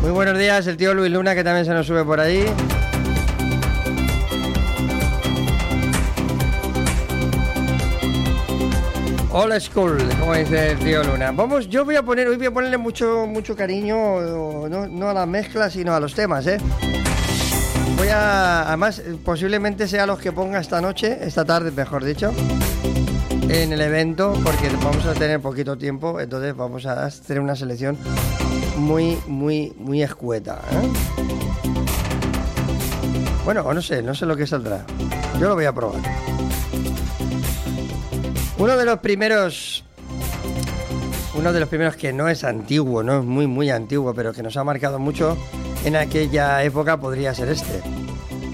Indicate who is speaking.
Speaker 1: Muy buenos días, el tío Luis Luna, que también se nos sube por ahí. Old school, como dice el tío Luna. Vamos, hoy voy a ponerle mucho cariño, no a las mezclas, sino a los temas, ¿eh? Además, posiblemente sea los que ponga esta tarde, mejor dicho, en el evento, porque vamos a tener poquito tiempo, entonces vamos a tener una selección muy escueta, ¿eh? Bueno, o no sé lo que saldrá. Yo lo voy a probar. Uno de los primeros que no es antiguo, no es muy antiguo, pero que nos ha marcado mucho en aquella época, podría ser este.